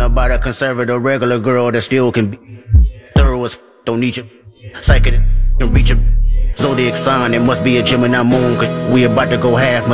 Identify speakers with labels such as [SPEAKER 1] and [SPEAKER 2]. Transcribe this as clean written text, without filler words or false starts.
[SPEAKER 1] about a conservative regular girl that still can be thorough as don't need you. Psychic can reach a zodiac sign. It must be a Gemini moon, 'cause we about to go half.